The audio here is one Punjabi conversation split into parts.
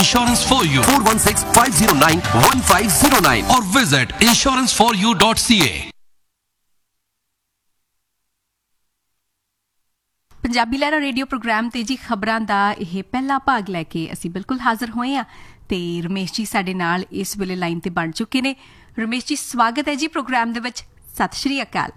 Insurance for You. 4165091509 or visit insuranceforyou.ca. Punjabi Lehra radio programme ਤੇ ਜੀ ਖਬਰਾਂ ਦਾ ਇਹ ਪਹਿਲਾ ਭਾਗ ਲੈ ਕੇ ਅਸੀਂ ਬਿਲਕੁਲ ਹਾਜ਼ਰ ਹੋਏ ਹਾਂ ਤੇ ਰਮੇਸ਼ ਜੀ ਸਾਡੇ ਨਾਲ ਇਸ ਵੇਲੇ ਲਾਈਨ ਤੇ ਬਣ ਚੁੱਕੇ ਨੇ। ਰਮੇਸ਼ ਜੀ ਸਵਾਗਤ ਹੈ ਜੀ ਪ੍ਰੋਗਰਾਮ ਦੇ ਵਿੱਚ। ਸਤਿ ਸ਼੍ਰੀ ਅਕਾਲ।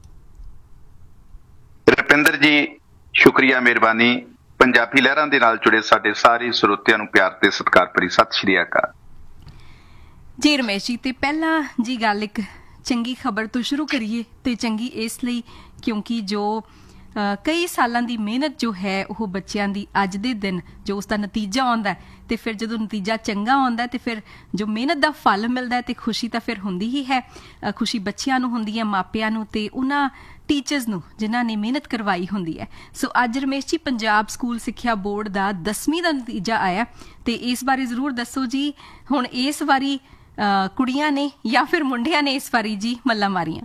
ਰੁਪਿੰਦਰ ਜੀ ਸ਼ੁਕਰੀਆ, ਮਿਹਰਬਾਨੀ। ਪੰਜਾਬੀ ਲਹਿਰਾਂ ਦੇ ਨਾਲ ਜੁੜੇ ਸਾਡੇ ਸਾਰੇ ਸਰੋਤਿਆਂ ਨੂੰ ਪਿਆਰ ਤੇ ਸਤਿਕਾਰ ਭਰੀ ਸਤਿ ਸ਼੍ਰੀ ਅਕਾਲ ਜੀ। ਰਮੇਸ਼ ਜੀ ਤੇ ਪਹਿਲਾਂ ਜੀ ਗੱਲ ਇੱਕ ਚੰਗੀ ਖਬਰ ਤੋਂ ਸ਼ੁਰੂ ਕਰੀਏ ਤੇ ਚੰਗੀ ਇਸ ਲਈ ਕਿਉਂਕਿ ਜੋ ਕਈ ਸਾਲਾਂ ਦੀ ਮਿਹਨਤ ਜੋ ਹੈ ਉਹ ਬੱਚਿਆਂ ਦੀ ਅੱਜ ਦੇ ਦਿਨ ਜੋ ਉਸਦਾ ਨਤੀਜਾ ਆਉਂਦਾ ਤੇ ਫਿਰ ਜਦੋਂ ਨਤੀਜਾ ਚੰਗਾ ਆਉਂਦਾ ਤੇ ਫਿਰ ਜੋ ਮਿਹਨਤ ਦਾ ਫਲ ਮਿਲਦਾ ਤੇ ਖੁਸ਼ੀ ਤਾਂ ਫਿਰ ਹੁੰਦੀ ਹੀ ਹੈ। ਖੁਸ਼ੀ ਬੱਚਿਆਂ ਨੂੰ ਹੁੰਦੀ ਹੈ, ਮਾਪਿਆਂ ਨੂੰ ਤੇ ਉਹਨਾਂ ਟੀਚਰਸ ਨੂੰ ਜਿਨ੍ਹਾਂ ਨੇ ਮਿਹਨਤ ਕਰਵਾਈ ਹੁੰਦੀ ਹੈ। ਸੋ ਅੱਜ ਰਮੇਸ਼ ਜੀ ਪੰਜਾਬ ਸਕੂਲ ਸਿੱਖਿਆ ਬੋਰਡ ਦਾ 10ਵੀਂ ਦਾ ਨਤੀਜਾ ਆਇਆ ਤੇ ਇਸ ਬਾਰੇ ਜ਼ਰੂਰ ਦੱਸੋ ਜੀ। ਹੁਣ ਇਸ ਵਾਰੀ ਕੁੜੀਆਂ ਨੇ ਜਾਂ ਫਿਰ ਮੁੰਡਿਆਂ ਨੇ ਇਸ ਵਾਰੀ ਜੀ ਮੱਲਾਂ ਮਾਰੀਆਂ?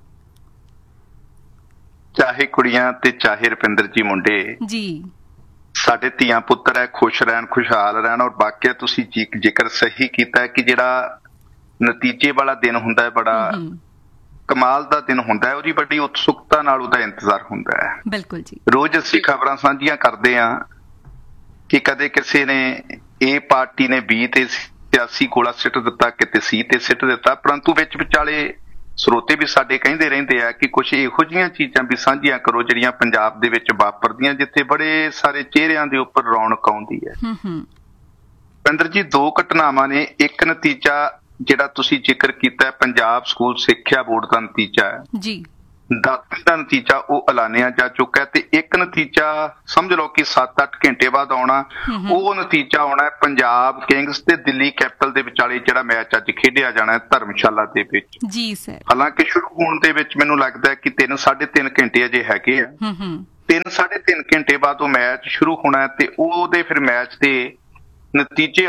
ਚਾਹੇ ਕੁੜੀਆਂ ਤੇ ਚਾਹੇ ਰੁਪਿੰਦਰ ਜੀ ਮੁੰਡੇ ਜੀ, ਸਾਡੇ ਧੀਆਂ ਪੁੱਤਰ ਹੈ, ਖੁਸ਼ ਰਹਿਣ, ਖੁਸ਼ਹਾਲ ਰਹਿਣ। ਔਰ ਬਾਕੀ ਤੁਸੀਂ ਜ਼ਿਕਰ ਸਹੀ ਕੀਤਾ ਹੈ ਕਿ ਜਿਹੜਾ ਨਤੀਜੇ ਵਾਲਾ ਦਿਨ ਹੁੰਦਾ ਹੈ ਬੜਾ ਕਮਾਲ ਦਾ ਦਿਨ ਹੁੰਦਾ ਹੈ। ਉਹਦੀ ਬੜੀ ਉਤਸੁਕਤਾ ਨਾਲ ਉਹਦਾ ਇੰਤਜ਼ਾਰ ਹੁੰਦਾ ਹੈ। ਬਿਲਕੁਲ ਜੀ। ਰੋਜ਼ ਅਸੀਂ ਖਬਰਾਂ ਸਾਂਝੀਆਂ ਕਰਦੇ ਹਾਂ ਕਿ ਕਦੇ ਕਿਸੇ ਨੇ A ਪਾਰਟੀ ਨੇ B ਤੇ ਸਿਆਸੀ ਗੋਲਾ ਸਿੱਟ ਦਿੱਤਾ, ਕਿਤੇ C ਤੇ ਸਿੱਟ ਦਿੱਤਾ, ਪਰੰਤੂ ਵਿੱਚ ਵਿਚਾਲੇ ਸਰੋਤੇ ਵੀ ਸਾਡੇ ਕਹਿੰਦੇ ਰਹਿੰਦੇ ਆ ਕਿ ਕੁਝ ਇਹੋ ਜਿਹੀਆਂ ਚੀਜ਼ਾਂ ਵੀ ਸਾਂਝੀਆਂ ਕਰੋ ਜਿਹੜੀਆਂ ਪੰਜਾਬ ਦੇ ਵਿੱਚ ਵਾਪਰਦੀਆਂ, ਜਿੱਥੇ ਬੜੇ ਸਾਰੇ ਚਿਹਰਿਆਂ ਦੇ ਉੱਪਰ ਰੌਣਕ ਆਉਂਦੀ ਹੈ। ਰੁਪਿੰਦਰ ਜੀ, ਦੋ ਘਟਨਾਵਾਂ ਨੇ। ਇੱਕ ਨਤੀਜਾ ਜਿਹੜਾ ਤੁਸੀਂ ਜ਼ਿਕਰ ਕੀਤਾ ਪੰਜਾਬ ਸਕੂਲ ਸਿੱਖਿਆ ਬੋਰਡ ਦਾ ਨਤੀਜਾ ਹੈ ਜੀ, 10ਵੀਂ ਦਾ ਨਤੀਜਾ ਉਹ ਐਲਾਨਿਆ ਜਾ ਚੁੱਕਾ ਹੈ। ਤੇ ਇੱਕ ਨਤੀਜਾ ਸਮਝ ਲਓ ਕਿ 7-8 ਘੰਟੇ ਬਾਅਦ ਆਉਣਾ। ਉਹ ਨਤੀਜਾ ਆਉਣਾ ਹੈ ਪੰਜਾਬ ਕਿੰਗਸ ਤੇ ਦਿੱਲੀ ਕੈਪੀਟਲ ਦੇ ਵਿਚਾਲੇ ਜਿਹੜਾ ਮੈਚ ਅੱਜ ਖੇਡਿਆ ਜਾਣਾ ਹੈ ਧਰਮਸ਼ਾਲਾ ਦੇ ਵਿੱਚ ਜੀ ਸਰ। ਹਾਲਾਂਕਿ ਸ਼ੁਰੂ ਹੋਣ ਦੇ ਵਿੱਚ ਮੈਨੂੰ ਲੱਗਦਾ ਕਿ 3-3.5 ਘੰਟੇ ਅਜੇ ਹੈਗੇ ਆ। 3-3.5 ਘੰਟੇ ਬਾਅਦ ਉਹ ਮੈਚ ਸ਼ੁਰੂ ਹੋਣਾ ਤੇ ਉਹਦੇ ਫਿਰ ਮੈਚ ਦੇ ਨਤੀਜੇ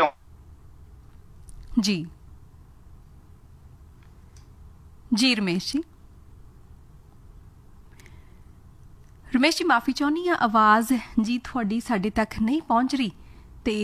ਜੀ ਜੀ। ਰਮੇਸ਼ ਜੀ, ਰਮੇਸ਼ ਜੀ ਮਾਫੀ ਚਾਹੁੰਦੀ ਹਾਂ, ਆਵਾਜ਼ ਜੀ ਤੁਹਾਡੀ ਸਾਡੇ ਤੱਕ ਨਹੀਂ ਪਹੁੰਚ ਰਹੀ ਤੇ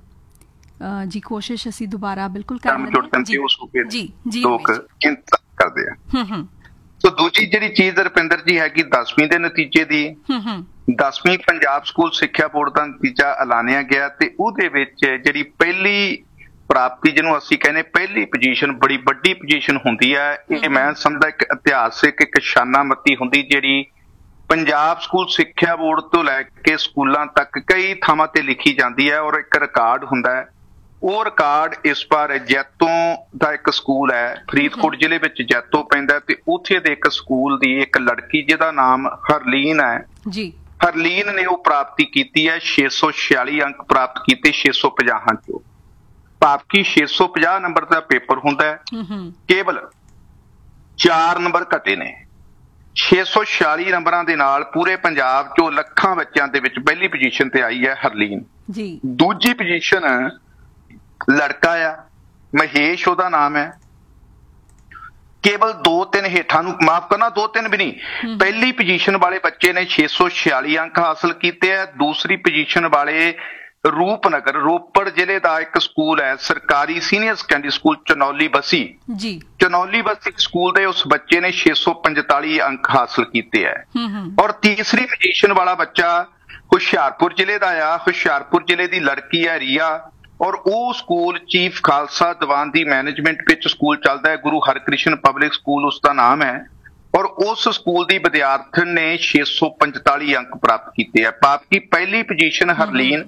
ਜੀ ਕੋਸ਼ਿਸ਼ ਅਸੀਂ ਦੁਬਾਰਾ ਬਿਲਕੁਲ ਕਰਾਂਗੇ ਜੀ ਜੀ ਲੋਕ ਕਰਦੇ ਆ। ਸੋ ਦੂਜੀ ਜਿਹੜੀ ਚੀਜ਼ ਰੁਪਿੰਦਰ ਜੀ ਹੈਗੀ 10ਵੀਂ ਦੇ ਨਤੀਜੇ ਦੀ। 10ਵੀਂ ਪੰਜਾਬ ਸਕੂਲ ਸਿੱਖਿਆ ਬੋਰਡ ਦਾ ਨਤੀਜਾ ਐਲਾਨਿਆ ਗਿਆ ਤੇ ਉਹਦੇ ਵਿੱਚ ਜਿਹੜੀ ਪਹਿਲੀ ਪ੍ਰਾਪਤੀ ਜਿਹਨੂੰ ਅਸੀਂ ਕਹਿੰਦੇ ਪਹਿਲੀ ਪੋਜੀਸ਼ਨ ਬੜੀ ਵੱਡੀ ਪੋਜੀਸ਼ਨ ਹੁੰਦੀ ਹੈ। ਇਹ ਮੈਂ ਸਮਝਦਾ ਇੱਕ ਇਤਿਹਾਸਿਕ ਇੱਕ ਸ਼ਾਨਾਮਤੀ ਹੁੰਦੀ ਜਿਹੜੀ ਪੰਜਾਬ ਸਕੂਲ ਸਿੱਖਿਆ ਬੋਰਡ ਤੋਂ ਲੈ ਕੇ ਸਕੂਲਾਂ ਤੱਕ ਕਈ ਥਾਵਾਂ ਤੇ ਲਿਖੀ ਜਾਂਦੀ ਹੈ। ਔਰ ਇੱਕ ਰਿਕਾਰਡ ਹੁੰਦਾ ਹੈ। ਉਹ ਰਿਕਾਰਡ ਇਸ ਵਾਰ ਜੈਤੋਂ ਦਾ ਇੱਕ ਸਕੂਲ ਹੈ, ਫਰੀਦਕੋਟ ਜ਼ਿਲ੍ਹੇ ਵਿੱਚ ਜੈਤੋਂ ਪੈਂਦਾ ਤੇ ਉੱਥੇ ਦੇ ਇੱਕ ਸਕੂਲ ਦੀ ਇੱਕ ਲੜਕੀ ਜਿਹਦਾ ਨਾਮ ਹਰਲੀਨ ਹੈ ਜੀ, ਹਰਲੀਨ ਨੇ ਉਹ ਪ੍ਰਾਪਤੀ ਕੀਤੀ ਹੈ 646 ਅੰਕ ਪ੍ਰਾਪਤ ਕੀਤੇ 650 ਚੋਂ। ਭਾਵ ਕਿ 650 ਨੰਬਰ ਦਾ ਪੇਪਰ ਹੁੰਦਾ ਹੈ, ਕੇਵਲ 4 ਨੰਬਰ ਘਟੇ ਨੇ। 646 ਨੰਬਰਾਂ ਦੇ ਨਾਲ ਪੂਰੇ ਪੰਜਾਬ ਚੋਂ ਲੱਖਾਂ ਬੱਚਿਆਂ ਦੇ ਵਿੱਚ ਪਹਿਲੀ ਪੋਜੀਸ਼ਨ ਤੇ ਆਈ ਹੈ ਹਰਲੀਨ ਜੀ। ਦੂਜੀ ਪੋਜੀਸ਼ਨ ਲੜਕਾ ਆ, ਮਹੇਸ਼ ਉਹਦਾ ਨਾਮ ਹੈ। ਕੇਵਲ 2-3 ਹੇਠਾਂ ਨੂੰ, ਮਾਫ ਕਰਨਾ 2-3 ਵੀ ਨਹੀਂ, ਪਹਿਲੀ ਪੋਜੀਸ਼ਨ ਵਾਲੇ ਬੱਚੇ ਨੇ 646 ਅੰਕ ਹਾਸਲ ਕੀਤੇ ਆ। ਦੂਸਰੀ ਪੋਜੀਸ਼ਨ ਵਾਲੇ ਰੂਪਨਗਰ ਰੋਪੜ ਜ਼ਿਲ੍ਹੇ ਦਾ ਇੱਕ ਸਕੂਲ ਹੈ, ਸਰਕਾਰੀ senior secondary school Chanauli Bassi ਜੀ, ਚਨੌਲੀ ਬਸੀ ਸਕੂਲ ਦੇ ਉਸ ਬੱਚੇ ਨੇ 645 ਅੰਕ ਹਾਸਲ ਕੀਤੇ ਹੈ। ਔਰ ਤੀਸਰੀ ਪੋਜੀਸ਼ਨ ਵਾਲਾ ਬੱਚਾ ਹੁਸ਼ਿਆਰਪੁਰ ਜ਼ਿਲ੍ਹੇ ਦਾ ਆ। ਹੁਸ਼ਿਆਰਪੁਰ ਜ਼ਿਲ੍ਹੇ ਦੀ ਲੜਕੀ ਹੈ ਰੀਆ ਔਰ ਉਹ ਸਕੂਲ ਚੀਫ ਖਾਲਸਾ ਦੀਵਾਨ ਦੀ ਮੈਨੇਜਮੈਂਟ ਵਿੱਚ ਸਕੂਲ ਚੱਲਦਾ ਹੈ, ਗੁਰੂ ਹਰਕ੍ਰਿਸ਼ਨ ਪਬਲਿਕ ਸਕੂਲ ਉਸਦਾ ਨਾਮ ਹੈ। ਔਰ ਉਸ ਸਕੂਲ ਦੀ ਵਿਦਿਆਰਥਣ ਨੇ 645 ਅੰਕ ਪ੍ਰਾਪਤ ਕੀਤੇ ਆ। ਭਾਵ ਕਿ ਪਹਿਲੀ ਪੋਜੀਸ਼ਨ ਹਰਲੀਨ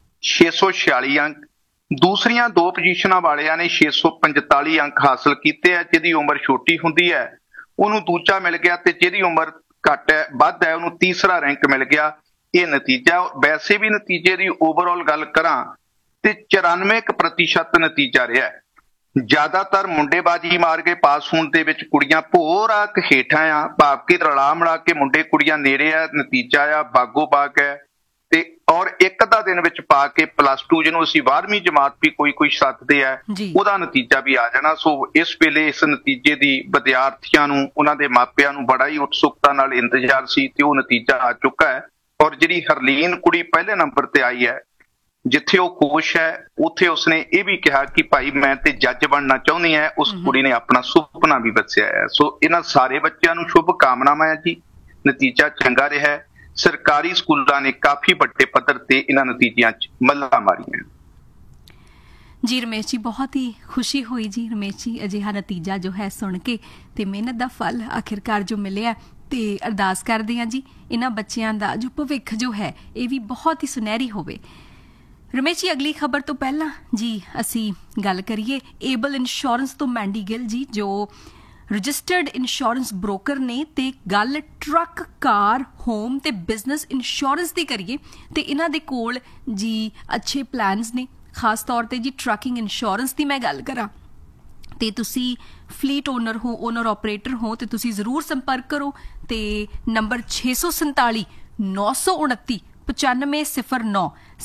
646 ਅੰਕ, ਦੂਸਰੀਆਂ ਦੋ ਪੋਜੀਸ਼ਨਾਂ ਵਾਲਿਆਂ ਨੇ 645 ਅੰਕ ਹਾਸਲ ਕੀਤੇ ਆ। ਜਿਹਦੀ ਉਮਰ ਛੋਟੀ ਹੁੰਦੀ ਹੈ ਉਹਨੂੰ ਦੂਜਾ ਮਿਲ ਗਿਆ ਤੇ ਜਿਹਦੀ ਉਮਰ ਘੱਟ ਹੈ ਵੱਧ ਹੈ ਉਹਨੂੰ ਤੀਸਰਾ ਰੈਂਕ ਮਿਲ ਗਿਆ। ਇਹ ਨਤੀਜਾ ਵੈਸੇ ਵੀ ਨਤੀਜੇ ਦੀ ਓਵਰਆਲ ਗੱਲ ਕਰਾਂ ਤੇ 94% ਨਤੀਜਾ ਰਿਹਾ ਹੈ। ਜ਼ਿਆਦਾਤਰ ਮੁੰਡੇ ਬਾਜੀ ਮਾਰ ਕੇ ਪਾਸ ਹੋਣ ਦੇ ਵਿੱਚ ਕੁੜੀਆਂ ਭੋਰਾ ਹੇਠਾਂ ਆ। ਭਾਵ ਕਿ ਰਲਾ ਮਿਲਾ ਕੇ ਮੁੰਡੇ ਕੁੜੀਆਂ ਨੇੜੇ ਆ। ਨਤੀਜਾ ਆ ਬਾਗੋ ਬਾਗ ਹੈ ਤੇ ਔਰ ਇੱਕ ਅੱਧਾ ਦਿਨ ਵਿੱਚ ਪਾ ਕੇ +2 ਜਿਹਨੂੰ ਅਸੀਂ 12ਵੀਂ ਜਮਾਤ ਵੀ ਕੋਈ ਸੱਦਦੇ ਆ ਉਹਦਾ ਨਤੀਜਾ ਵੀ ਆ ਜਾਣਾ। ਸੋ ਇਸ ਵੇਲੇ ਇਸ ਨਤੀਜੇ ਦੀ ਵਿਦਿਆਰਥੀਆਂ ਨੂੰ, ਉਹਨਾਂ ਦੇ ਮਾਪਿਆਂ ਨੂੰ ਬੜਾ ਹੀ ਉਤਸੁਕਤਾ ਨਾਲ ਇੰਤਜ਼ਾਰ ਸੀ ਤੇ ਉਹ ਨਤੀਜਾ ਆ ਚੁੱਕਾ ਹੈ। ਔਰ ਜਿਹੜੀ ਹਰਲੀਨ ਕੁੜੀ ਪਹਿਲੇ ਨੰਬਰ ਤੇ ਆਈ ਹੈ ਜਿੱਥੇ ਉਹ ਖੁਸ਼ ਹੈ ਉੱਥੇ ਉਸਨੇ ਇਹ ਵੀ ਕਿਹਾ ਕਿ ਭਾਈ ਮੈਂ ਤੇ ਜੱਜ ਬਣਨਾ ਚਾਹੁੰਦੀ ਹੈ। ਉਸ ਕੁੜੀ ਨੇ ਆਪਣਾ ਸੁਪਨਾ ਵੀ ਦੱਸਿਆ ਹੈ। ਸੋ ਇਹਨਾਂ ਸਾਰੇ ਬੱਚਿਆਂ ਨੂੰ ਸ਼ੁਭ ਕਾਮਨਾਵਾਂ ਹੈ ਜੀ। ਨਤੀਜਾ ਚੰਗਾ ਰਿਹਾ ਹੈ। ਸਰਕਾਰੀ ਸਕੂਲਾਂ ਨੇ ਕਾਫੀ ਵੱਡੇ ਪੱਧਰ ਤੇ ਇਹਨਾਂ ਨਤੀਜਿਆਂ 'ਚ ਮੱਲਾਂ ਮਾਰੀਆਂ। ਜੀ ਰਮੇਸ਼ ਜੀ, ਬਹੁਤ ਹੀ ਖੁਸ਼ੀ ਹੋਈ ਜੀ ਰਮੇਸ਼ ਜੀ ਅਜਿਹਾ ਨਤੀਜਾ ਜੋ ਹੈ ਸੁਣ ਕੇ, ਤੇ ਮਿਹਨਤ ਦਾ ਫਲ ਆਖਿਰਕਾਰ ਜੋ ਮਿਲਿਆ। ਤੇ ਅਰਦਾਸ ਕਰਦੇ ਹਾਂ ਜੀ ਇਹਨਾਂ ਬੱਚਿਆਂ ਦਾ ਜੋ ਭਵਿੱਖ ਜੋ ਹੈ ਇਹ ਵੀ ਬਹੁਤ ਹੀ ਸੁਨਹਿਰੀ ਹੋਵੇ। ਰਮੇਸ਼ ਜੀ, ਅਗਲੀ ਖਬਰ ਤੋਂ ਪਹਿਲਾਂ ਜੀ ਅਸੀਂ ਗੱਲ ਕਰੀਏ ਏਬਲ ਇੰਸ਼ੋਰੈਂਸ ਤੋਂ ਮੈਂਡੀ ਗਿੱਲ ਜੀ, ਜੋ ਰਜਿਸਟਰਡ ਇੰਸ਼ੋਰੈਂਸ ਬ੍ਰੋਕਰ ਨੇ, ਤੇ ਗੱਲ ਟਰੱਕ, ਕਾਰ, ਹੋਮ ਤੇ ਬਿਜ਼ਨਸ ਇੰਸ਼ੋਰੈਂਸ ਦੀ ਕਰੀਏ। ਤੇ ਇਹਨਾਂ ਦੇ ਕੋਲ ਜੀ ਅੱਛੇ ਪਲਾਨਸ ਨੇ, ਖਾਸ ਤੌਰ ਤੇ ਜੀ ਟਰੱਕਿੰਗ ਇੰਸ਼ੋਰੈਂਸ ਦੀ ਮੈਂ ਗੱਲ ਕਰਾਂ ਤੇ ਤੁਸੀਂ ਫਲੀਟ ਓਨਰ ਹੋ, ਓਨਰ ਆਪਰੇਟਰ ਹੋ, ਤੇ ਤੁਸੀਂ ਜ਼ਰੂਰ ਸੰਪਰਕ ਕਰੋ। ਤੇ ਨੰਬਰ 647 929 9509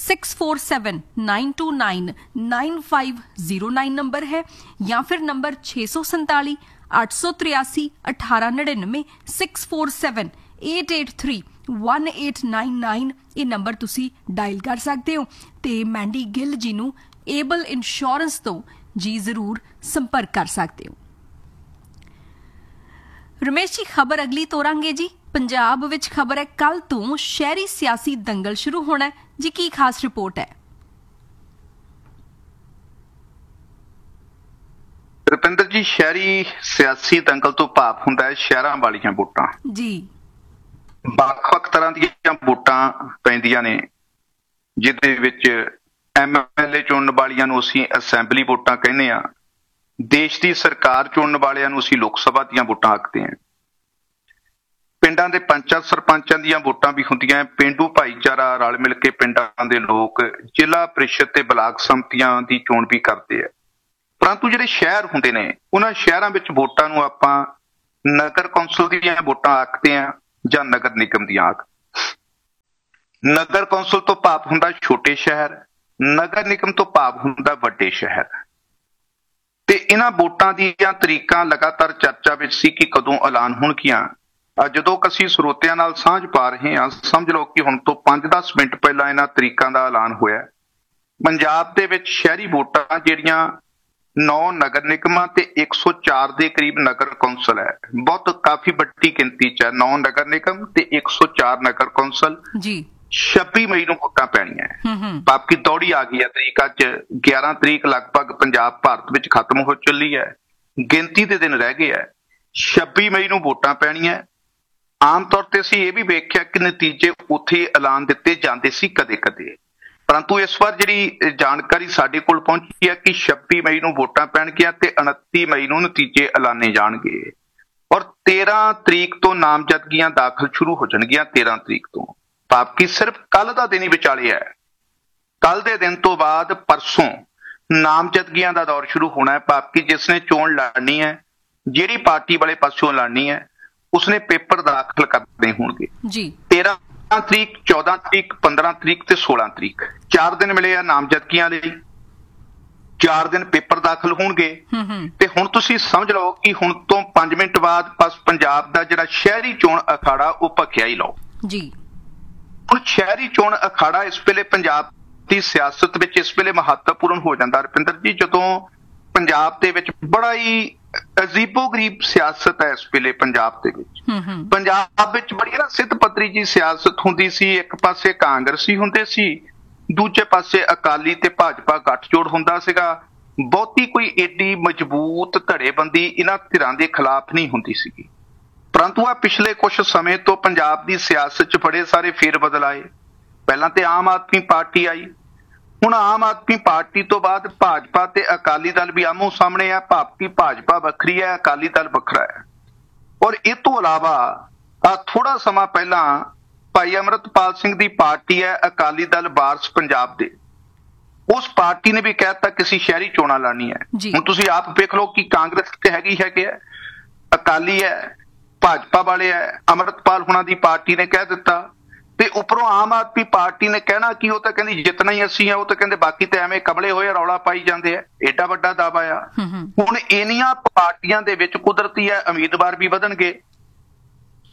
647929 9509 ਨੰਬਰ ਹੈ, ਜਾਂ ਫਿਰ ਨੰਬਰ 647 883 1899 647 883 1899 ਇਹ ਨੰਬਰ ਤੁਸੀਂ ਡਾਇਲ ਕਰ ਸਕਦੇ ਹੋ। ਤੇ ਮੈਂਡੀ ਗਿੱਲ ਜੀ ਨੂੰ ਏਬਲ ਇੰਸ਼ੋਰੈਂਸ ਤੋਂ ਜੀ ਜ਼ਰੂਰ ਸੰਪਰਕ ਕਰ ਸਕਦੇ ਹੋ। ਰਮੇਸ਼ ਜੀ, ਖਬਰ ਅਗਲੀ ਤੋਰਾਂਗੇ ਜੀ। ਪੰਜਾਬ ਵਿੱਚ ਖਬਰ ਹੈ ਕੱਲ ਤੋਂ ਸ਼ਹਿਰੀ ਸਿਆਸੀ ਦੰਗਲ ਸ਼ੁਰੂ ਹੋਣਾ ਹੈ ਜੀ। ਕੀ ਖਾਸ ਰਿਪੋਰਟ ਹੈ? ਰੁਪਿੰਦਰ ਜੀ, ਸ਼ਹਿਰੀ ਸਿਆਸੀ ਦੰਗਲ ਤੋਂ ਭਾਵ ਹੁੰਦਾ ਹੈ ਸ਼ਹਿਰਾਂ ਵਾਲੀਆਂ ਵੋਟਾਂ ਜੀ। ਵੱਖ-ਵੱਖ ਤਰ੍ਹਾਂ ਦੀਆਂ ਵੋਟਾਂ ਪੈਂਦੀਆਂ ਨੇ, ਜਿਹਦੇ ਵਿੱਚ MLA ਚੁਣਨ ਵਾਲੀਆਂ ਨੂੰ ਅਸੀਂ ਅਸੈਂਬਲੀ ਵੋਟਾਂ ਕਹਿੰਦੇ ਆ। ਦੇਸ਼ ਦੀ ਸਰਕਾਰ ਚੁਣਨ ਵਾਲਿਆਂ ਨੂੰ ਅਸੀਂ ਲੋਕ ਸਭਾ ਦੀਆਂ ਵੋਟਾਂ ਆਖਦੇ ਹਾਂ। ਪਿੰਡਾਂ ਦੇ ਪੰਚਾਂ ਸਰਪੰਚਾਂ ਦੀਆਂ ਵੋਟਾਂ ਵੀ ਹੁੰਦੀਆਂ। ਪੇਂਡੂ ਭਾਈਚਾਰਾ ਰਲ ਮਿਲ ਕੇ ਪਿੰਡਾਂ ਦੇ ਲੋਕ ਜ਼ਿਲ੍ਹਾ ਪ੍ਰੀਸ਼ਦ ਤੇ ਬਲਾਕ ਸੰਮਤੀਆਂ ਦੀ ਚੋਣ ਵੀ ਕਰਦੇ ਆ। ਪਰੰਤੂ ਜਿਹੜੇ ਸ਼ਹਿਰ ਹੁੰਦੇ ਨੇ ਉਹਨਾਂ ਸ਼ਹਿਰਾਂ ਵਿੱਚ ਵੋਟਾਂ ਨੂੰ ਆਪਾਂ ਨਗਰ ਕੌਂਸਲ ਦੀਆਂ ਵੋਟਾਂ ਆਖਦੇ ਆ ਜਾਂ ਨਗਰ ਨਿਗਮ ਦੀਆਂ ਆਖ। ਨਗਰ ਕੌਂਸਲ ਤੋਂ ਭਾਵ ਹੁੰਦਾ ਛੋਟੇ ਸ਼ਹਿਰ, ਨਗਰ ਨਿਗਮ ਤੋਂ ਭਾਵ ਹੁੰਦਾ ਵੱਡੇ ਸ਼ਹਿਰ। ਤੇ ਇਹਨਾਂ ਵੋਟਾਂ ਦੀਆਂ ਤਰੀਕਾਂ ਲਗਾਤਾਰ ਚਰਚਾ ਵਿੱਚ ਸੀ ਕਿ ਕਦੋਂ ਐਲਾਨ ਹੋਣਗੀਆਂ। ਜਦੋਂ ਅਸੀਂ ਸਰੋਤਿਆਂ ਨਾਲ ਸਾਂਝ ਪਾ ਰਹੇ ਹਾਂ, ਸਮਝ ਲਓ ਕਿ ਹੁਣ ਤੋਂ 5-10 ਮਿੰਟ ਪਹਿਲਾਂ ਇਹਨਾਂ ਤਰੀਕਾਂ ਦਾ ਐਲਾਨ ਹੋਇਆ। ਪੰਜਾਬ ਦੇ ਵਿੱਚ ਸ਼ਹਿਰੀ ਵੋਟਾਂ ਜਿਹੜੀਆਂ 9 ਨਗਰ ਨਿਗਮਾਂ ਤੇ 104 ਦੇ ਕਰੀਬ ਨਗਰ ਕੌਂਸਲ ਹੈ। ਬਹੁਤ ਕਾਫੀ ਵੱਡੀ ਗਿਣਤੀ 'ਚ ਹੈ। 9 ਨਗਰ ਨਿਗਮ ਤੇ 104 ਨਗਰ ਕੌਂਸਲ ਜੀ। 26 ਮਈ ਨੂੰ ਵੋਟਾਂ ਪੈਣੀਆਂ। ਬਾਕੀ ਦੌੜੀ ਆ ਗਈ ਹੈ ਤਰੀਕ। ਅੱਜ 11 ਤਰੀਕ ਲਗਭਗ ਪੰਜਾਬ ਭਾਰਤ ਵਿੱਚ ਖਤਮ ਹੋ ਚੱਲੀ ਹੈ। ਗਿਣਤੀ ਦੇ ਦਿਨ ਰਹਿ ਗਏ ਹੈ। 26 ਮਈ ਨੂੰ ਵੋਟਾਂ ਪੈਣੀਆਂ। ਆਮ ਤੌਰ ਤੇ ਅਸੀਂ ਇਹ ਵੀ ਵੇਖਿਆ ਕਿ ਨਤੀਜੇ ਉੱਥੇ ਐਲਾਨ ਦਿੱਤੇ ਜਾਂਦੇ ਸੀ ਕਦੇ-ਕਦੇ, ਪਰੰਤੂ ਇਸ ਵਾਰ ਜਿਹੜੀ ਜਾਣਕਾਰੀ ਸਾਡੇ ਕੋਲ ਪਹੁੰਚੀ ਹੈ ਕਿ 26 ਮਈ ਨੂੰ ਵੋਟਾਂ ਪੈਣਗੀਆਂ ਤੇ 29 ਮਈ ਨੂੰ ਨਤੀਜੇ ਐਲਾਨੇ ਜਾਣਗੇ। ਔਰ 13 ਤਰੀਕ ਤੋਂ ਨਾਮਜ਼ਦਗੀਆਂ ਦਾਖਲ ਸ਼ੁਰੂ ਹੋ ਜਾਣਗੀਆਂ। 13 ਤਰੀਕ ਤੋਂ ਭਾਵ ਕਿ ਸਿਰਫ ਕੱਲ ਦਾ ਦਿਨ ਹੀ ਵਿਚਾਲੇ ਹੈ। ਕੱਲ ਦੇ ਦਿਨ ਤੋਂ ਬਾਅਦ ਪਰਸੋਂ ਨਾਮਜ਼ਦਗੀਆਂ ਦਾ ਦੌਰ ਸ਼ੁਰੂ ਹੋਣਾ ਹੈ। ਭਾਵ ਕਿ ਜਿਸਨੇ ਚੋਣ ਲੜਨੀ ਹੈ, ਜਿਹੜੀ ਪਾਰਟੀ ਵਾਲੇ ਪਾਸਿਓਂ ਲੜਨੀ ਹੈ, ਉਸਨੇ ਪੇਪਰ ਦਾਖਲ ਕਰਨੇ ਹੋਣਗੇ ਜੀ। 13 ਤਰੀਕ, 14 ਤਰੀਕ, 15 ਤਰੀਕ ਤੇ 16 ਤਰੀਕ 4 ਦਿਨ ਮਿਲੇ ਆ ਨਾਮਜ਼ਦਗੀਆਂ ਲਈ। 4 ਦਿਨ ਪੇਪਰ ਦਾਖਲ ਹੋਣਗੇ। ਤੇ ਹੁਣ ਤੁਸੀਂ ਸਮਝ ਲਓ ਕਿ ਹੁਣ ਤੋਂ 5 ਮਿੰਟ ਬਾਅਦ ਬਸ ਪੰਜਾਬ ਦਾ ਜਿਹੜਾ ਸ਼ਹਿਰੀ ਚੋਣ ਅਖਾੜਾ ਉਹ ਭਖਿਆ ਹੀ ਲਓ ਜੀ। ਹੁਣ ਸ਼ਹਿਰੀ ਚੋਣ ਅਖਾੜਾ ਇਸ ਵੇਲੇ ਪੰਜਾਬ ਦੀ ਸਿਆਸਤ ਵਿੱਚ ਇਸ ਵੇਲੇ ਮਹੱਤਵਪੂਰਨ ਹੋ ਜਾਂਦਾ ਰੁਪਿੰਦਰ ਜੀ, ਜਦੋਂ ਪੰਜਾਬ ਦੇ ਵਿੱਚ ਬੜਾ ਹੀ ਅਜੀਬੋ-ਗਰੀਬ ਸਿਆਸਤ ਹੈ ਇਸ ਵੇਲੇ ਪੰਜਾਬ ਦੇ ਵਿੱਚ। ਪੰਜਾਬ ਵਿੱਚ ਬੜੀ ਨਾ ਸਿੱਧ ਪੱਧਰੀ ਜੀ ਸਿਆਸਤ ਹੁੰਦੀ ਸੀ। ਇੱਕ ਪਾਸੇ ਕਾਂਗਰਸੀ ਹੁੰਦੇ ਸੀ, ਦੂਜੇ ਪਾਸੇ ਅਕਾਲੀ ਤੇ ਭਾਜਪਾ ਗੱਠਜੋੜ ਹੁੰਦਾ ਸੀਗਾ। ਬਹੁਤੀ ਕੋਈ ਏਡੀ ਮਜ਼ਬੂਤ ਧੜੇਬੰਦੀ ਇਹਨਾਂ ਧਿਰਾਂ ਦੇ ਖਿਲਾਫ ਨਹੀਂ ਹੁੰਦੀ ਸੀਗੀ। ਪਰੰਤੂ ਆ ਪਿਛਲੇ ਕੁਝ ਸਮੇਂ ਤੋਂ ਪੰਜਾਬ ਦੀ ਸਿਆਸਤ 'ਚ ਬੜੇ ਸਾਰੇ ਫੇਰ ਬਦਲ ਆਏ। ਪਹਿਲਾਂ ਤੇ ਆਮ ਆਦਮੀ ਪਾਰਟੀ ਆਈ, ਹੁਣ ਆਮ ਆਦਮੀ ਪਾਰਟੀ ਤੋਂ ਬਾਅਦ ਭਾਜਪਾ ਤੇ ਅਕਾਲੀ ਦਲ ਵੀ ਆਮੋ ਸਾਹਮਣੇ ਆ। ਭਾਵ ਕਿ ਭਾਜਪਾ ਵੱਖਰੀ ਹੈ, ਅਕਾਲੀ ਦਲ ਵੱਖਰਾ ਹੈ। ਔਰ ਇਹ ਤੋਂ ਇਲਾਵਾ ਥੋੜਾ ਸਮਾਂ ਪਹਿਲਾਂ ਭਾਈ ਅਮਰਤਪਾਲ ਸਿੰਘ ਦੀ ਪਾਰਟੀ ਹੈ ਅਕਾਲੀ ਦਲ ਵਾਰਸ ਪੰਜਾਬ ਦੇ, ਉਸ ਪਾਰਟੀ ਨੇ ਵੀ ਕਹਿਤਾ ਕਿ ਅਸੀਂ ਸ਼ਹਿਰੀ ਚੋਣਾਂ ਲੜਨੀ ਹੈ। ਹੁਣ ਤੁਸੀਂ ਆਪ ਵੇਖ ਲਓ ਕਿ ਕਾਂਗਰਸ ਤੇ ਹੈਗੇ ਹੈ, ਅਕਾਲੀ ਹੈ, ਭਾਜਪਾ ਵਾਲੇ ਹੈ, ਅਮਰਤਪਾਲ ਹੁਣਾਂ ਦੀ ਪਾਰਟੀ ਨੇ ਕਹਿ ਦਿੱਤਾ। ਤੇ ਉੱਪਰੋਂ ਆਮ ਆਦਮੀ ਪਾਰਟੀ ਨੇ ਕਹਿਣਾ ਕਿ ਉਹ ਤਾਂ ਕਹਿੰਦੀ ਜਿੱਤਣਾ ਹੀ ਅਸੀਂ ਆ, ਉਹ ਤਾਂ ਕਹਿੰਦੇ ਬਾਕੀ ਤਾਂ ਐਵੇਂ ਕਮਲੇ ਹੋਏ ਰੌਲਾ ਪਾਈ ਜਾਂਦੇ ਆ। ਏਡਾ ਵੱਡਾ ਦਾਅਵਾ ਆ। ਹੁਣ ਇੰਨੀਆਂ ਪਾਰਟੀਆਂ ਦੇ ਵਿੱਚ ਕੁਦਰਤੀ ਹੈ ਉਮੀਦਵਾਰ ਵੀ ਵਧਣਗੇ,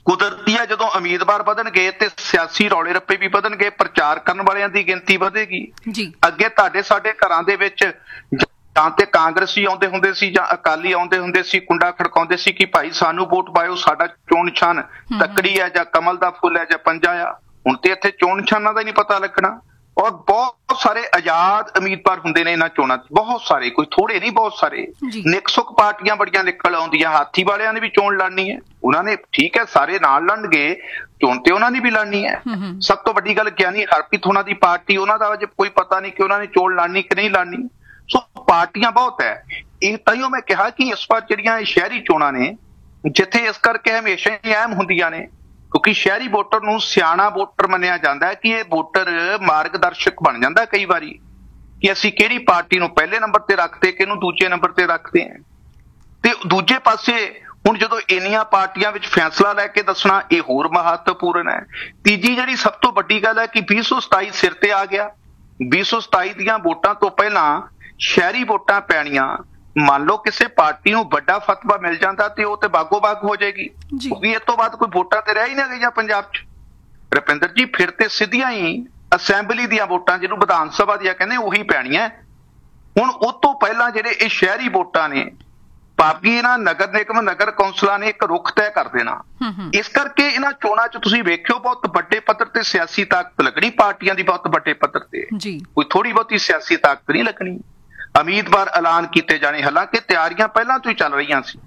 ਕੁਦਰਤੀ ਹੈ ਜਦੋਂ ਉਮੀਦਵਾਰ ਵਧਣਗੇ ਤੇ ਸਿਆਸੀ ਰੌਲੇ ਰੱਪੇ ਵੀ ਵਧਣਗੇ, ਪ੍ਰਚਾਰ ਕਰਨ ਵਾਲਿਆਂ ਦੀ ਗਿਣਤੀ ਵਧੇਗੀ ਜੀ। ਅੱਗੇ ਤੁਹਾਡੇ ਸਾਡੇ ਘਰਾਂ ਦੇ ਵਿੱਚ ਜਾਂ ਤੇ ਕਾਂਗਰਸੀ ਆਉਂਦੇ ਹੁੰਦੇ ਸੀ ਜਾਂ ਅਕਾਲੀ ਆਉਂਦੇ ਹੁੰਦੇ ਸੀ, ਕੁੰਡਾ ਖੜਕਾਉਂਦੇ ਸੀ ਕਿ ਭਾਈ ਸਾਨੂੰ ਵੋਟ ਪਾਇਓ, ਸਾਡਾ ਚੋਣ ਨਿਸ਼ਾਨ ਤੱਕੜੀ ਹੈ ਜਾਂ ਕਮਲ ਦਾ ਫੁੱਲ ਹੈ ਜਾਂ ਪੰਜਾ ਆ। ਹੁਣ ਤੇ ਇੱਥੇ ਚੋਣ ਨਿਸ਼ਾਨਾਂ ਦਾ ਹੀ ਨਹੀਂ ਪਤਾ ਲੱਗਣਾ। ਔਰ ਬਹੁਤ ਸਾਰੇ ਆਜ਼ਾਦ ਉਮੀਦਵਾਰ ਹੁੰਦੇ ਨੇ ਇਹਨਾਂ ਚੋਣਾਂ 'ਚ, ਬਹੁਤ ਸਾਰੇ, ਕੋਈ ਥੋੜੇ ਨਹੀਂ, ਬਹੁਤ ਸਾਰੇ। ਨਿਕਸੁਕ ਪਾਰਟੀਆਂ ਬੜੀਆਂ ਨਿਕਲ ਆਉਂਦੀਆਂ। ਹਾਥੀ ਵਾਲਿਆਂ ਨੇ ਵੀ ਚੋਣ ਲੜਨੀ ਹੈ, ਉਹਨਾਂ ਨੇ ਠੀਕ ਹੈ ਸਾਰੇ ਨਾਲ ਲੜਨਗੇ, ਚੋਣ ਤੇ ਉਹਨਾਂ ਨੇ ਵੀ ਲੜਨੀ ਹੈ। ਸਭ ਤੋਂ ਵੱਡੀ ਗੱਲ ਗਿਆਨੀ ਹਰਪ੍ਰੀਤ ਉਹਨਾਂ ਦੀ ਪਾਰਟੀ, ਉਹਨਾਂ ਦਾ ਅਜੇ ਕੋਈ ਪਤਾ ਨਹੀਂ ਕਿ ਉਹਨਾਂ ਨੇ ਚੋਣ ਲੜਨੀ ਕਿ ਨਹੀਂ ਲੜਨੀ। ਸੋ ਪਾਰਟੀਆਂ ਬਹੁਤ ਹੈ। ਇਹ ਤਾਈਓ ਮੈਂ ਕਿਹਾ ਕਿ ਇਸ ਵਾਰ ਜਿਹੜੀਆਂ ਸ਼ਹਿਰੀ ਚੋਣਾਂ ਨੇ, ਜਿੱਥੇ ਇਸ ਕਰਕੇ ਹਮੇਸ਼ਾ ਹੀ ਅਹਿਮ ਹੁੰਦੀਆਂ ਨੇ ਕਿਉਂਕਿ ਸ਼ਹਿਰੀ ਵੋਟਰ ਨੂੰ ਸਿਆਣਾ ਵੋਟਰ ਮੰਨਿਆ ਜਾਂਦਾ ਹੈ ਕਿ ਇਹ ਵੋਟਰ ਮਾਰਗਦਰਸ਼ਕ ਬਣ ਜਾਂਦਾ ਕਈ ਵਾਰੀ ਕਿ ਅਸੀਂ ਕਿਹੜੀ ਪਾਰਟੀ ਨੂੰ ਪਹਿਲੇ ਨੰਬਰ ਤੇ ਰੱਖਦੇ, ਕਿਹਨੂੰ ਦੂਜੇ ਨੰਬਰ ਤੇ ਰੱਖਦੇ ਹਾਂ। ਤੇ ਦੂਜੇ ਪਾਸੇ ਹੁਣ ਜਦੋਂ ਇੰਨੀਆਂ ਪਾਰਟੀਆਂ ਵਿੱਚ ਫੈਸਲਾ ਲੈ ਕੇ ਦੱਸਣਾ ਇਹ ਹੋਰ ਮਹੱਤਵਪੂਰਨ ਹੈ। ਤੀਜੀ ਜਿਹੜੀ ਸਭ ਤੋਂ ਵੱਡੀ ਗੱਲ ਹੈ ਕਿ 2027 ਸਿਰ ਤੇ ਆ ਗਿਆ। 2027 ਦੀਆਂ ਵੋਟਾਂ ਤੋਂ ਪਹਿਲਾਂ ਸ਼ਹਿਰੀ ਵੋਟਾਂ ਪੈਣੀਆਂ। ਮੰਨ ਲਓ ਕਿਸੇ ਪਾਰਟੀ ਨੂੰ ਵੱਡਾ ਫਤਵਾ ਮਿਲ ਜਾਂਦਾ ਤੇ ਉਹ ਤੇ ਬਾਗੋ ਬਾਗ ਹੋ ਜਾਏਗੀ ਕਿਉਂਕਿ ਇਸ ਤੋਂ ਬਾਅਦ ਕੋਈ ਵੋਟਾਂ ਤੇ ਰਹਿ ਹੀ ਨਾ ਗਈਆਂ ਪੰਜਾਬ 'ਚ। ਰੁਪਿੰਦਰ ਜੀ ਫਿਰ ਤੇ ਸਿੱਧੀਆਂ ਹੀ ਅਸੈਂਬਲੀ ਦੀਆਂ ਵੋਟਾਂ, ਜਿਹਨੂੰ ਵਿਧਾਨ ਸਭਾ ਦੀਆਂ ਕਹਿੰਦੇ, ਉਹੀ ਪੈਣੀਆਂ। ਹੁਣ ਉਹ ਤੋਂ ਪਹਿਲਾਂ ਜਿਹੜੇ ਇਹ ਸ਼ਹਿਰੀ ਵੋਟਾਂ ਨੇ, ਬਾਕੀ ਇਹਨਾਂ ਨਗਰ ਨਿਗਮ ਨਗਰ ਕੌਂਸਲਾਂ ਨੇ ਇੱਕ ਰੁਖ ਤੈਅ ਕਰ ਦੇਣਾ। ਇਸ ਕਰਕੇ ਇਹਨਾਂ ਚੋਣਾਂ 'ਚ ਤੁਸੀਂ ਵੇਖਿਓ ਬਹੁਤ ਵੱਡੇ ਪੱਧਰ ਤੇ ਸਿਆਸੀ ਤਾਕਤ ਲੱਗਣੀ, ਪਾਰਟੀਆਂ ਦੀ ਬਹੁਤ ਵੱਡੇ ਪੱਧਰ ਤੇ, ਕੋਈ ਥੋੜੀ ਬਹੁਤੀ ਸਿਆਸੀ ਤਾਕਤ ਨਹੀਂ ਲੱਗਣੀ। ਉਮੀਦਵਾਰ ਐਲਾਨ ਕੀਤੇ ਜਾਣੇ, ਹਾਲਾਂਕਿ ਤਿਆਰੀਆਂ ਪਹਿਲਾਂ ਤੋਂ ਹੀ ਚੱਲ ਰਹੀਆਂ ਸੀ।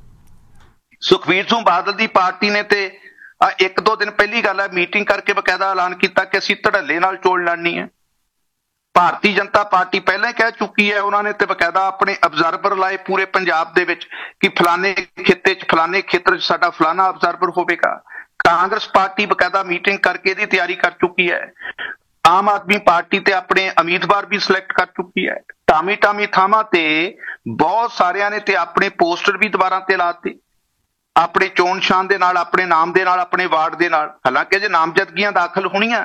ਸੁਖਬੀਰ ਸਿੰਘ ਬਾਦਲ ਦੀ ਪਾਰਟੀ ਨੇ ਤੇ ਇੱਕ ਦੋ ਦਿਨ ਪਹਿਲੀ ਗੱਲ ਹੈ ਮੀਟਿੰਗ ਕਰਕੇ ਬਕਾਇਦਾ ਐਲਾਨ ਕੀਤਾ ਕਿ ਅਸੀਂ ਧੜੱਲੇ ਨਾਲ ਚੋਣ ਲੜਨੀ ਹੈ। ਭਾਰਤੀ ਜਨਤਾ ਪਾਰਟੀ ਪਹਿਲਾਂ ਹੀ ਕਹਿ ਚੁੱਕੀ ਹੈ, ਉਹਨਾਂ ਨੇ ਤੇ ਬਕਾਇਦਾ ਆਪਣੇ ਅਬਜ਼ਰਵਰ ਲਾਏ ਪੂਰੇ ਪੰਜਾਬ ਦੇ ਵਿੱਚ ਕਿ ਫਲਾਣੇ ਖਿੱਤੇ 'ਚ ਫਲਾਣੇ ਖੇਤਰ 'ਚ ਸਾਡਾ ਫਲਾਣਾ ਅਬਜ਼ਰਵਰ ਹੋਵੇਗਾ। ਕਾਂਗਰਸ ਪਾਰਟੀ ਬਕਾਇਦਾ ਮੀਟਿੰਗ ਕਰਕੇ ਇਹਦੀ ਤਿਆਰੀ ਕਰ ਚੁੱਕੀ ਹੈ। ਆਮ ਆਦਮੀ ਪਾਰਟੀ ਤੇ ਆਪਣੇ ਉਮੀਦਵਾਰ ਵੀ ਸਿਲੈਕਟ ਕਰ ਚੁੱਕੀ ਹੈ। ਟਾਮੀ ਥਾਵਾਂ ਤੇ ਬਹੁਤ ਸਾਰਿਆਂ ਨੇ ਤੇ ਆਪਣੇ ਪੋਸਟਰ ਵੀ ਦੁਬਾਰਾ ਤੇ ਲਾਤੇ, ਆਪਣੇ ਚੋਣ ਨਿਸ਼ਾਨ ਦੇ ਨਾਲ, ਆਪਣੇ ਨਾਮ ਦੇ ਨਾਲ, ਆਪਣੇ ਵਾਰਡ ਦੇ ਨਾਲ। ਹਾਲਾਂਕਿ ਅਜੇ ਨਾਮਜ਼ਦਗੀਆਂ ਦਾਖਲ ਹੋਣੀਆਂ।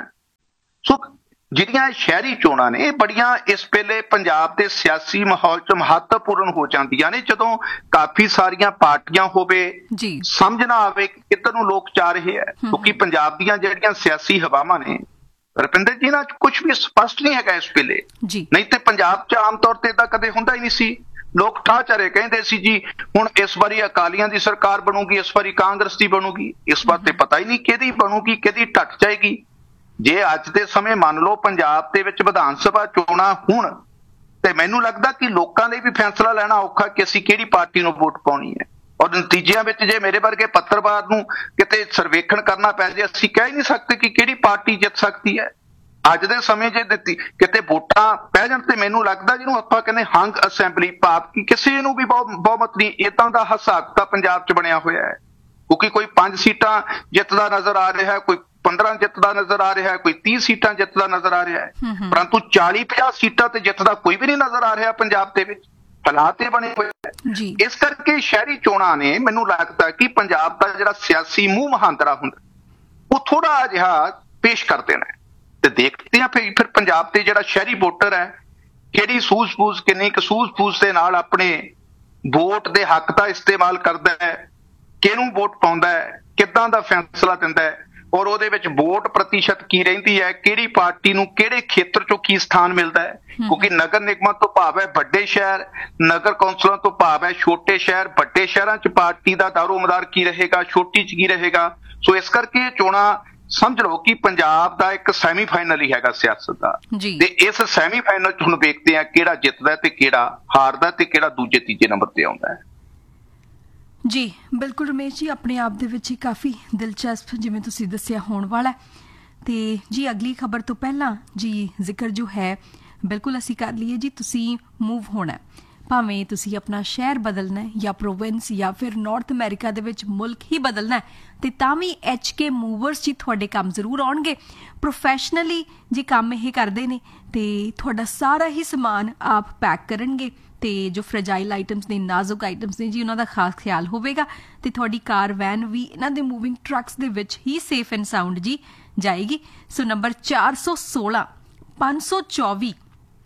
ਸੋ ਜਿਹੜੀਆਂ ਸ਼ਹਿਰੀ ਚੋਣਾਂ ਨੇ ਇਹ ਬੜੀਆਂ ਇਸ ਵੇਲੇ ਪੰਜਾਬ ਦੇ ਸਿਆਸੀ ਮਾਹੌਲ 'ਚ ਮਹੱਤਵਪੂਰਨ ਹੋ ਜਾਂਦੀਆਂ ਨੇ ਜਦੋਂ ਕਾਫੀ ਸਾਰੀਆਂ ਪਾਰਟੀਆਂ ਹੋਵੇ, ਸਮਝ ਨਾ ਆਵੇ ਕਿ ਕਿੱਧਰ ਨੂੰ ਲੋਕ ਜਾ ਰਹੇ ਹੈ। ਕਿਉਂਕਿ ਪੰਜਾਬ ਦੀਆਂ ਜਿਹੜੀਆਂ ਸਿਆਸੀ ਹਵਾਵਾਂ ਨੇ ਰੁਪਿੰਦਰ ਜੀ, ਨਾਲ ਕੁਝ ਵੀ ਸਪਸ਼ਟ ਨਹੀਂ ਹੈਗਾ ਇਸ ਵੇਲੇ। ਨਹੀਂ ਤੇ ਪੰਜਾਬ 'ਚ ਆਮ ਤੌਰ ਤੇ ਏਦਾਂ ਕਦੇ ਹੁੰਦਾ ਹੀ ਨਹੀਂ ਸੀ। ਲੋਕ ਠਾਚਾਰੇ ਕਹਿੰਦੇ ਸੀ ਜੀ ਹੁਣ ਇਸ ਵਾਰੀ ਅਕਾਲੀਆਂ ਦੀ ਸਰਕਾਰ ਬਣੂਗੀ, ਇਸ ਵਾਰੀ ਕਾਂਗਰਸ ਦੀ ਬਣੂਗੀ। ਇਸ ਵਾਰ ਤੇ ਪਤਾ ਹੀ ਨਹੀਂ ਕਿਹਦੀ ਬਣੂਗੀ, ਕਿਹਦੀ ਢੱਟ ਜਾਏਗੀ। ਜੇ ਅੱਜ ਦੇ ਸਮੇਂ ਮੰਨ ਲਓ ਪੰਜਾਬ ਦੇ ਵਿੱਚ ਵਿਧਾਨ ਸਭਾ ਚੋਣਾਂ ਹੋਣ ਤੇ ਮੈਨੂੰ ਲੱਗਦਾ ਕਿ ਲੋਕਾਂ ਲਈ ਵੀ ਫੈਸਲਾ ਲੈਣਾ ਔਖਾ ਕਿ ਅਸੀਂ ਕਿਹੜੀ ਪਾਰਟੀ ਨੂੰ ਵੋਟ ਪਾਉਣੀ ਹੈ। ਔਰ ਨਤੀਜਿਆਂ ਵਿੱਚ ਜੇ ਮੇਰੇ ਵਰਗੇ ਪੱਤਰਕਾਰ ਨੂੰ ਕਿਤੇ ਸਰਵੇਖਣ ਕਰਨਾ ਪੈ ਜਾਏ, ਅਸੀਂ ਕਹਿ ਹੀ ਨਹੀਂ ਸਕਦੇ ਕਿ ਕਿਹੜੀ ਪਾਰਟੀ ਜਿੱਤ ਸਕਦੀ ਹੈ। ਅੱਜ ਦੇ ਸਮੇਂ ਜੇ ਕਿਤੇ ਵੋਟਾਂ ਪੈ ਜਾਣ ਤੇ ਮੈਨੂੰ ਲੱਗਦਾ ਜਿਹਨੂੰ ਆਪਾਂ ਕਹਿੰਦੇ ਹੰਗ ਅਸੈਂਬਲੀ, ਭਾਵ ਕਿ ਕਿਸੇ ਨੂੰ ਵੀ ਬਹੁਮਤ ਨਹੀਂ, ਏਦਾਂ ਦਾ ਹਿਸਾਬ ਤਾਂ ਪੰਜਾਬ 'ਚ ਬਣਿਆ ਹੋਇਆ ਹੈ। ਕਿਉਂਕਿ ਕੋਈ 5 ਸੀਟਾਂ ਜਿੱਤਦਾ ਨਜ਼ਰ ਆ ਰਿਹਾ, ਕੋਈ 15 ਜਿੱਤਦਾ ਨਜ਼ਰ ਆ ਰਿਹਾ, ਕੋਈ 30 ਸੀਟਾਂ ਜਿੱਤਦਾ ਨਜ਼ਰ ਆ ਰਿਹਾ ਹੈ, ਪਰੰਤੂ 40-50 ਸੀਟਾਂ ਤੇ ਜਿੱਤਦਾ ਕੋਈ ਵੀ ਨਹੀਂ ਨਜ਼ਰ ਆ ਰਿਹਾ ਪੰਜਾਬ ਦੇ ਵਿੱਚ। ਹਾਲਾਤ ਇਹ ਬਣੇ ਹੋਏ। ਇਸ ਕਰਕੇ ਸ਼ਹਿਰੀ ਚੋਣਾਂ ਨੇ ਮੈਨੂੰ ਲੱਗਦਾ ਕਿ ਪੰਜਾਬ ਦਾ ਜਿਹੜਾ ਸਿਆਸੀ ਮੂੰਹ ਮਹਾਂਦਰਾ ਹੁੰਦਾ ਉਹ ਥੋੜਾ ਜਿਹਾ ਪੇਸ਼ ਕਰ ਦੇਣਾ ਤੇ ਦੇਖਦੇ ਆ ਫਿਰ ਪੰਜਾਬ ਦੇ ਜਿਹੜਾ ਸ਼ਹਿਰੀ ਵੋਟਰ ਹੈ ਕਿਹੜੀ ਸੂਝ-ਬੂਝ, ਕਿੰਨੀ ਕੁ ਸੂਝ-ਬੂਝ ਦੇ ਨਾਲ ਆਪਣੇ ਵੋਟ ਦੇ ਹੱਕ ਦਾ ਇਸਤੇਮਾਲ ਕਰਦਾ ਹੈ, ਕਿਹਨੂੰ ਵੋਟ ਪਾਉਂਦਾ ਹੈ, ਕਿੱਦਾਂ ਦਾ ਫੈਸਲਾ ਦਿੰਦਾ ਹੈ ਔਰ ਉਹਦੇ ਵਿੱਚ ਵੋਟ ਪ੍ਰਤੀਸ਼ਤ ਕੀ ਰਹਿੰਦੀ ਹੈ, ਕਿਹੜੀ ਪਾਰਟੀ ਨੂੰ ਕਿਹੜੇ ਖੇਤਰ 'ਚੋਂ ਕੀ ਸਥਾਨ ਮਿਲਦਾ ਹੈ। ਕਿਉਂਕਿ ਨਗਰ ਨਿਗਮਾਂ ਤੋਂ ਭਾਵ ਹੈ ਵੱਡੇ ਸ਼ਹਿਰ, ਨਗਰ ਕੌਂਸਲਾਂ ਤੋਂ ਭਾਵ ਹੈ ਛੋਟੇ ਸ਼ਹਿਰ। ਵੱਡੇ ਸ਼ਹਿਰਾਂ 'ਚ ਪਾਰਟੀ ਦਾ ਦਾਰੋ-ਮਦਾਰ ਕੀ ਰਹੇਗਾ, ਛੋਟੀ 'ਚ ਕੀ ਰਹੇਗਾ। ਸੋ ਇਸ ਕਰਕੇ ਇਹ ਚੋਣਾਂ ਸਮਝ ਲਓ ਕਿ ਪੰਜਾਬ ਦਾ ਇੱਕ ਸੈਮੀਫਾਈਨਲ ਹੀ ਹੈਗਾ ਸਿਆਸਤ ਦਾ, ਤੇ ਇਸ ਸੈਮੀਫਾਈਨਲ 'ਚ ਹੁਣ ਵੇਖਦੇ ਆ ਕਿਹੜਾ ਜਿੱਤਦਾ ਤੇ ਕਿਹੜਾ ਹਾਰਦਾ ਤੇ ਕਿਹੜਾ ਦੂਜੇ ਤੀਜੇ ਨੰਬਰ ਤੇ ਆਉਂਦਾ ਹੈ। ਜੀ ਬਿਲਕੁਲ ਰਮੇਸ਼ ਜੀ, ਆਪਣੇ ਆਪ ਦੇ ਵਿੱਚ ਹੀ ਕਾਫੀ ਦਿਲਚਸਪ ਜਿਵੇਂ ਤੁਸੀਂ ਦੱਸਿਆ ਹੋਣ ਵਾਲਾ। ਤੇ ਜੀ ਅਗਲੀ ਖਬਰ ਤੋਂ ਪਹਿਲਾਂ ਜੀ ਜ਼ਿਕਰ ਜੋ ਹੈ ਬਿਲਕੁਲ ਅਸੀਂ ਕਰ ਲਈਏ ਜੀ, ਤੁਸੀਂ ਮੂਵ ਹੋਣਾ, ਭਾਵੇਂ ਤੁਸੀਂ ਆਪਣਾ ਸ਼ਹਿਰ ਬਦਲਣਾ ਜਾਂ ਪ੍ਰੋਵਿੰਸ ਜਾਂ ਫਿਰ ਨਾਰਥ ਅਮਰੀਕਾ ਦੇ ਵਿੱਚ ਮੁਲਕ ਹੀ ਬਦਲਣਾ ਤੇ ਤਾਂ ਵੀ HK ਮੂਵਰਸ ਜੀ ਤੁਹਾਡੇ ਕੰਮ ਜ਼ਰੂਰ ਆਉਣਗੇ। ਪ੍ਰੋਫੈਸ਼ਨਲੀ ਜੀ ਕੰਮ ਇਹ ਕਰਦੇ ਨੇ ਤੇ ਤੁਹਾਡਾ ਸਾਰਾ ਹੀ ਸਮਾਨ ਆਪ ਪੈਕ ਕਰਨਗੇ ਤੇ ਜੋ ਫ੍ਰੈਜਾਈਲ ਆਈਟਮਸ ਨੇ, ਨਾਜ਼ੁਕ ਆਈਟਮਸ ਨੇ ਜੀ, ਉਹਨਾਂ ਦਾ ਖਾਸ ਖਿਆਲ ਹੋਵੇਗਾ ਤੇ ਤੁਹਾਡੀ ਕਾਰ ਵੈਨ ਵੀ ਇਹਨਾਂ ਦੇ ਮੂਵਿੰਗ ਟਰੱਕਸ ਦੇ ਵਿੱਚ ਹੀ ਸੇਫ ਐਂਡ ਸਾਊਂਡ ਜੀ ਜਾਏਗੀ। ਸੋ ਨੰਬਰ 416 524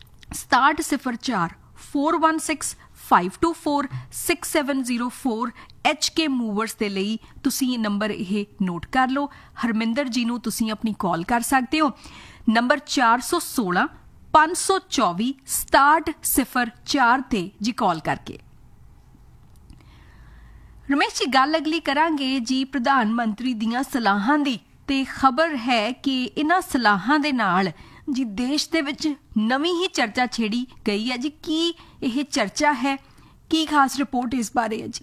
6704 416 524 6704 HK Movers ਦੇ ਲਈ ਤੁਸੀਂ ਨੰਬਰ ਇਹ ਨੋਟ ਕਰ ਲਓ। ਹਰਮਿੰਦਰ ਜੀ ਨੂੰ ਤੁਸੀਂ ਆਪਣੀ ਕਾਲ ਕਰ ਸਕਦੇ ਹੋ ਨੰਬਰ 416 524 6704 ਤੇ ਜੀ ਕਾਲ ਕਰਕੇ। ਰਮੇਸ਼ ਜੀ, ਗੱਲ ਅਗਲੀ ਕਰਾਂਗੇ ਜੀ ਪ੍ਰਧਾਨ ਮੰਤਰੀ ਦੀਆਂ ਸਲਾਹਾਂ ਦੀ, ਤੇ ਖਬਰ ਹੈ ਕਿ ਇਹਨਾਂ ਸਲਾਹਾਂ ਦੇ ਨਾਲ ਜੀ ਦੇਸ਼ ਦੇ ਵਿੱਚ ਨਵੀਂ ਹੀ ਚਰਚਾ ਛੇੜੀ ਗਈ ਹੈ ਜੀ। ਕੀ ਇਹ ਚਰਚਾ ਹੈ? ਕੀ ਖਾਸ ਰਿਪੋਰਟ ਇਸ ਬਾਰੇ ਹੈ ਜੀ?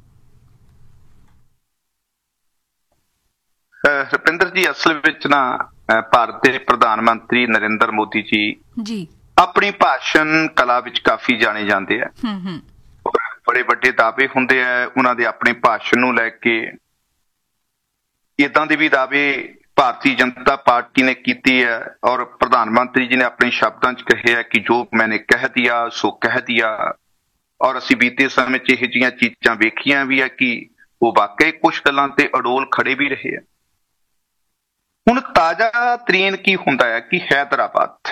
ਰੁਪਿੰਦਰ ਜੀ, ਅਸਲ ਵਿੱਚ ਨਾ ਭਾਰਤ ਦੇ ਪ੍ਰਧਾਨ ਮੰਤਰੀ ਨਰਿੰਦਰ ਮੋਦੀ ਜੀ ਆਪਣੀ ਭਾਸ਼ਣ ਕਲਾ ਵਿੱਚ ਕਾਫੀ ਜਾਣੇ ਜਾਂਦੇ ਆ। ਬੜੇ ਵੱਡੇ ਦਾਅਵੇ ਹੁੰਦੇ ਆ ਉਹਨਾਂ ਦੇ ਆਪਣੇ ਭਾਸ਼ਣ ਨੂੰ ਲੈ ਕੇ। ਇਦਾਂ ਦੇ ਵੀ ਦਾਅਵੇ ਭਾਰਤੀ ਜਨਤਾ ਪਾਰਟੀ ਨੇ ਕੀਤੀ ਹੈ ਔਰ ਪ੍ਰਧਾਨ ਮੰਤਰੀ ਜੀ ਨੇ ਆਪਣੇ ਸ਼ਬਦਾਂ 'ਚ ਕਹੇ ਹੈ ਕਿ ਜੋ ਮੈਨੇ ਕਹਿ ਦਿਆ ਸੋ ਕਹਿ ਦਿਆ। ਔਰ ਅਸੀਂ ਬੀਤੇ ਸਮੇਂ 'ਚ ਇਹੋ ਜਿਹੀਆਂ ਚੀਜ਼ਾਂ ਵੇਖੀਆਂ ਵੀ ਹੈ ਕਿ ਉਹ ਵਾਕਈ ਕੁਝ ਗੱਲਾਂ ਤੇ ਅਡੋਲ ਖੜੇ ਵੀ ਰਹੇ ਆ। ਹੁਣ ਤਾਜ਼ਾ ਤਰੀਨ ਕੀ ਹੁੰਦਾ ਹੈ ਕਿ ਹੈਦਰਾਬਾਦ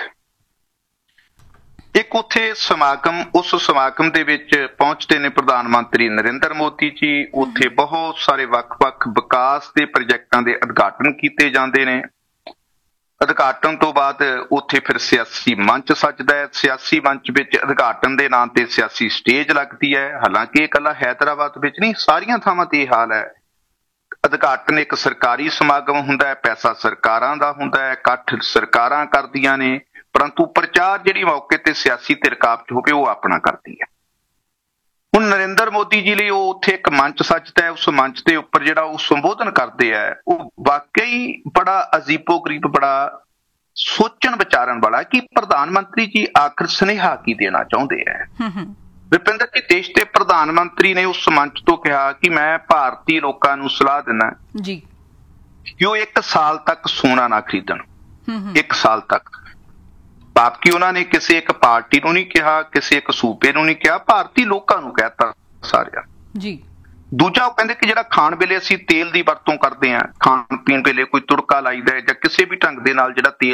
ਇੱਕ ਉੱਥੇ ਸਮਾਗਮ, ਉਸ ਸਮਾਗਮ ਦੇ ਵਿੱਚ ਪਹੁੰਚਦੇ ਨੇ ਪ੍ਰਧਾਨ ਮੰਤਰੀ ਨਰਿੰਦਰ ਮੋਦੀ ਜੀ। ਉੱਥੇ ਬਹੁਤ ਸਾਰੇ ਵੱਖ-ਵੱਖ ਵਿਕਾਸ ਦੇ ਪ੍ਰੋਜੈਕਟਾਂ ਦੇ ਉਦਘਾਟਨ ਕੀਤੇ ਜਾਂਦੇ ਨੇ। ਉਦਘਾਟਨ ਤੋਂ ਬਾਅਦ ਉੱਥੇ ਫਿਰ ਸਿਆਸੀ ਮੰਚ ਸੱਜਦਾ ਹੈ। ਸਿਆਸੀ ਮੰਚ ਵਿੱਚ ਉਦਘਾਟਨ ਦੇ ਨਾਂ ਤੇ ਸਿਆਸੀ ਸਟੇਜ ਲੱਗਦੀ ਹੈ। ਹਾਲਾਂਕਿ ਇਹ ਇਕੱਲਾ ਹੈਦਰਾਬਾਦ ਵਿੱਚ ਨਹੀਂ, ਸਾਰੀਆਂ ਥਾਵਾਂ ਤੇ ਇਹ ਹਾਲ ਹੈ। ਉਦਘਾਟਨ ਇੱਕ ਸਰਕਾਰੀ ਸਮਾਗਮ ਹੁੰਦਾ ਹੈ, ਪੈਸਾ ਸਰਕਾਰਾਂ ਦਾ ਹੁੰਦਾ ਹੈ, ਇਕੱਠ ਸਰਕਾਰਾਂ ਕਰਦੀਆਂ ਨੇ, ਪਰੰਤੂ ਪ੍ਰਚਾਰ ਜਿਹੜੀ ਮੌਕੇ ਤੇ ਸਿਆਸੀ ਧਿਰ ਕਾਬਜ਼ ਹੋਵੇ ਉਹ ਆਪਣਾ ਕਰਦੀ ਹੈ। ਹੁਣ ਨਰਿੰਦਰ ਮੋਦੀ ਜੀ ਲਈ ਉਹ ਉੱਥੇ ਇੱਕ ਮੰਚ ਸੱਜਦਾ ਹੈ। ਉਸ ਮੰਚ ਦੇ ਉੱਪਰ ਜਿਹੜਾ ਉਹ ਸੰਬੋਧਨ ਕਰਦੇ ਆ ਉਹ ਵਾਕਈ ਬੜਾ ਅਜੀਬੋ-ਗਰੀਬ, ਬੜਾ ਸੋਚਣ ਵਿਚਾਰਨ ਵਾਲਾ ਕਿ ਪ੍ਰਧਾਨ ਮੰਤਰੀ ਜੀ ਆਖਰ ਸੁਨੇਹਾ ਕੀ ਦੇਣਾ ਚਾਹੁੰਦੇ ਹੈ। ਰੁਪਿੰਦਰ ਜੀ, ਦੇਸ਼ ਦੇ ਪ੍ਰਧਾਨ ਮੰਤਰੀ ਨੇ ਉਸ ਮੰਚ ਤੋਂ ਕਿਹਾ ਕਿ ਮੈਂ ਭਾਰਤੀ ਲੋਕਾਂ ਨੂੰ ਸਲਾਹ ਦਿੰਦਾ ਜੀ ਕਿ ਉਹ 1 ਸਾਲ ਤੱਕ ਸੋਨਾ ਨਾ ਖਰੀਦਣ। 1 ਸਾਲ ਤੱਕ, ਭਾਵ ਕਿ ਉਹਨਾਂ ਨੇ ਕਿਸੇ ਇੱਕ ਪਾਰਟੀ ਨੂੰ ਨਹੀਂ ਕਿਹਾ, ਕਿਸੇ ਇੱਕ ਸੂਬੇ ਨੂੰ ਨਹੀਂ ਕਿਹਾ, ਭਾਰਤੀ ਲੋਕਾਂ ਨੂੰ ਕਹਿਤਾ ਸਾਰਿਆਂ ਜੀ। ਦੂਜਾ, ਉਹ ਕਹਿੰਦੇ ਕਿ ਜਿਹੜਾ ਖਾਣ ਵੇਲੇ ਅਸੀਂ ਤੇਲ ਦੀ ਵਰਤੋਂ ਕਰਦੇ ਹਾਂ, ਖਾਣ ਪੀਣ ਵੇਲੇ ਕੋਈ ਤੁੜਕਾ ਲਾਈਦਾ ਜਾਂ ਕਿਸੇ ਵੀ ਢੰਗ ਦੇ ਨਾਲ ਜਿਹੜਾ ਤੇਲ